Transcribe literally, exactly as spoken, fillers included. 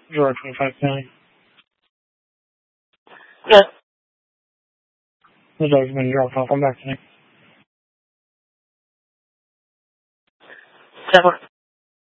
Zero twenty-five County. Yes. The dog's been dropped off. I'm back tonight. Seven.